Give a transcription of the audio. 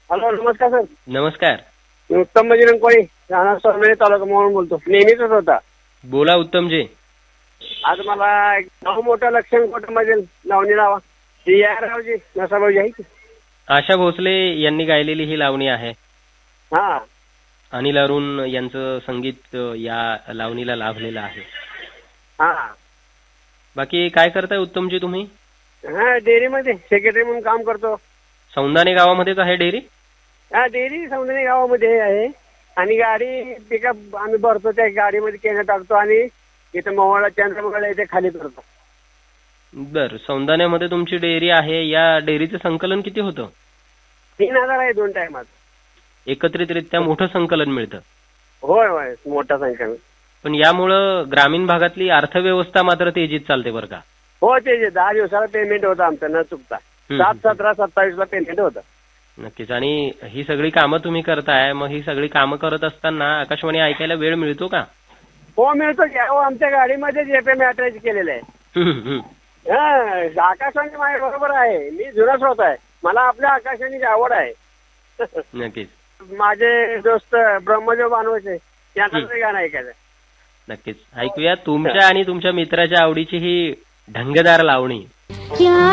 Hello, नमस्कार sir. नमस्कार. मी उत्तम बजरंग कोळी, राहणार सोनवणे तालुका म्हणून बोलतो. नेहमीच होता. बोला उत्तमजी. आज मला एक गाव मोठं लक्षण मधील लावणी लावा. ती रावजी नसाभाऊजी आहे की. आशा भोसले यांनी गायलेली ही लावणी आहे. हा. अनिल अरुण यांचं संगीत या लावणीला लाभलेलं आहे. हा. बाकी काय करताय उत्तमजी तुम्ही? हा, डेअरीमध्ये सेक्रेटरी म्हणून काम करतो. सौंदाणे गावामध्येच आहे डेअरी? हा, डेअरी सौंदर्य गावामध्ये आहे. आणि गाडी पिकअप आम्ही भरतो, त्या गाडीमध्ये केलं टाकतो आणि इथं मोवाडा चंद्रमोहला इथे खाली करतो. बर, सौंदाण्यामध्ये तुमची डेअरी आहे. या डेअरीचं संकलन किती होतं? 3000 आहे 2 टायमात. एकत्रितरित्या मोठं संकलन मिळतं. होय होय, मोठा संख्या. पण यामुळं ग्रामीण भागातली अर्थव्यवस्था मात्र तेजीत चालते बरं का? हो, ते 10 दिवसाला पेमेंट होतं आमचं न चुकता. 7, 17, 27ला पेमेंट होतं. नक्कीच. आणि ही सगळी कामं तुम्ही करताय, मग ही सगळी कामं करत असताना आकाशवाणी ऐकायला वेळ मिळतो का? हो, मिळतो की. हो, आमच्या गाडीमध्ये FM अटॅच केलेलं आहे. हा, आकाशवाणी माझ्या बरोबर आहे. मी जुना श्रोता आहे. मला आपल्या आकाशवाणीची आवड आहे. नक्कीच. माझे दोस्त ब्रह्मदेव बानवसे यांना ते गाणं ऐकायचं. नक्कीच ऐकूया तुमच्या आणि तुमच्या मित्राच्या आवडीची ही ढंगदार लावणी.